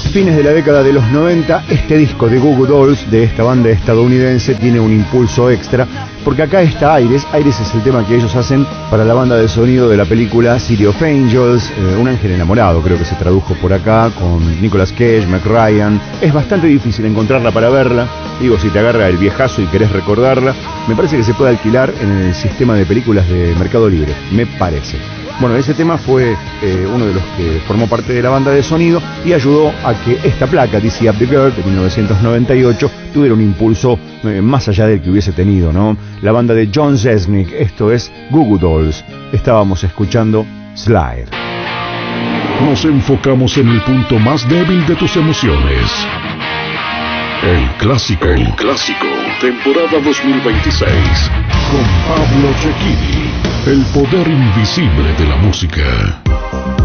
fines de la década de los 90, este disco de Goo Goo Dolls, de esta banda estadounidense, tiene un impulso extra, porque acá está Aires. Aires es el tema que ellos hacen para la banda de sonido de la película City of Angels, Un ángel enamorado, creo que se tradujo por acá, con Nicolas Cage, Meg Ryan. Es bastante difícil encontrarla para verla. Digo, si te agarra el viejazo y querés recordarla, me parece que se puede alquilar en el sistema de películas de Mercado Libre, me parece. Bueno, ese tema fue uno de los que formó parte de la banda de sonido y ayudó a que esta placa, DC Up the Girl, de 1998, tuviera un impulso más allá del que hubiese tenido, ¿no? La banda de John Rzeznik, esto es Goo Goo Dolls. Estábamos escuchando Slide. Nos enfocamos en el punto más débil de tus emociones. El clásico, temporada 2026, con Pablo Cecchini, el poder invisible de la música.